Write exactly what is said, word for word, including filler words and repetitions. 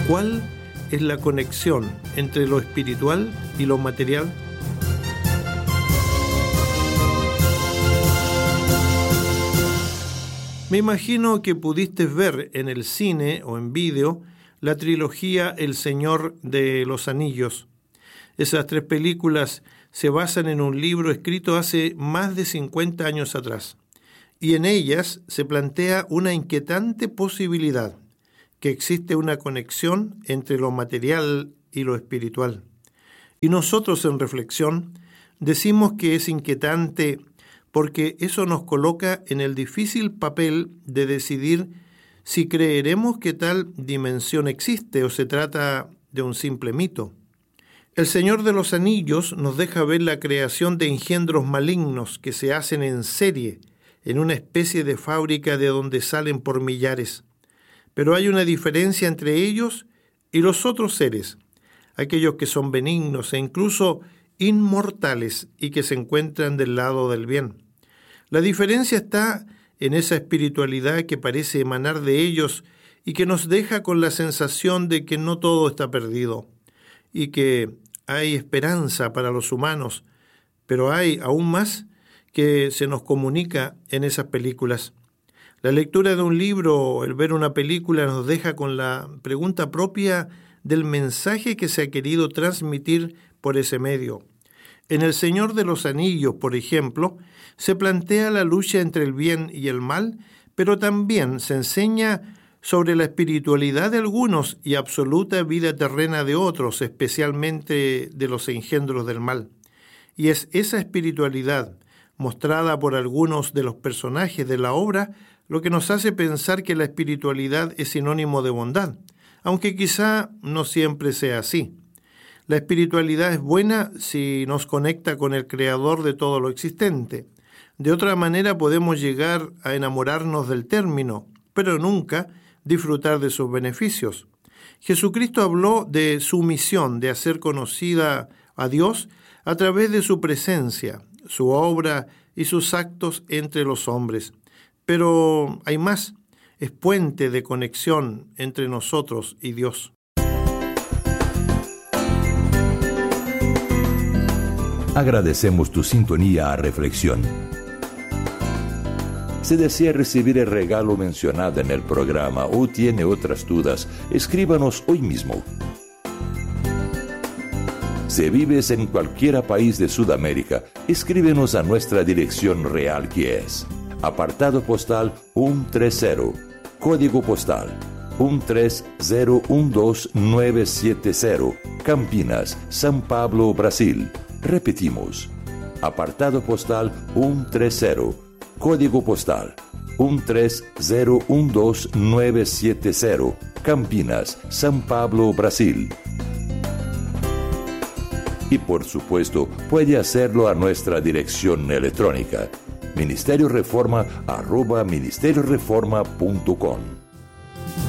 ¿Cuál es la conexión entre lo espiritual y lo material? Me imagino que pudiste ver en el cine o en vídeo la trilogía El Señor de los Anillos. Esas tres películas se basan en un libro escrito hace más de cincuenta años atrás, y en ellas se plantea una inquietante posibilidad, que existe una conexión entre lo material y lo espiritual. Y nosotros en Reflexión decimos que es inquietante porque eso nos coloca en el difícil papel de decidir si creeremos que tal dimensión existe o se trata de un simple mito. El Señor de los Anillos nos deja ver la creación de engendros malignos que se hacen en serie, en una especie de fábrica de donde salen por millares. Pero hay una diferencia entre ellos y los otros seres, aquellos que son benignos e incluso inmortales y que se encuentran del lado del bien. La diferencia está en esa espiritualidad que parece emanar de ellos y que nos deja con la sensación de que no todo está perdido y que hay esperanza para los humanos, pero hay aún más que se nos comunica en esas películas. La lectura de un libro o el ver una película nos deja con la pregunta propia del mensaje que se ha querido transmitir por ese medio. En El Señor de los Anillos, por ejemplo, se plantea la lucha entre el bien y el mal, pero también se enseña sobre la espiritualidad de algunos y absoluta vida terrena de otros, especialmente de los engendros del mal. Y es esa espiritualidad, mostrada por algunos de los personajes de la obra, lo que nos hace pensar que la espiritualidad es sinónimo de bondad, aunque quizá no siempre sea así. La espiritualidad es buena si nos conecta con el Creador de todo lo existente. De otra manera podemos llegar a enamorarnos del término, pero nunca disfrutar de sus beneficios. Jesucristo habló de su misión de hacer conocida a Dios a través de su presencia, su obra y sus actos entre los hombres. Pero hay más, es puente de conexión entre nosotros y Dios. Agradecemos tu sintonía a Reflexión. Si desea recibir el regalo mencionado en el programa o tiene otras dudas, escríbanos hoy mismo. Si vives en cualquier país de Sudamérica, escríbenos a nuestra dirección real, que es apartado postal ciento treinta, código postal uno tres cero uno dos nueve siete cero, Campinas, São Paulo, Brasil. Repetimos, apartado postal ciento treinta, código postal uno tres cero uno dos nueve siete cero, Campinas, São Paulo, Brasil. Y por supuesto, puede hacerlo a nuestra dirección electrónica, ministerio reforma arroba ministerio reforma punto com.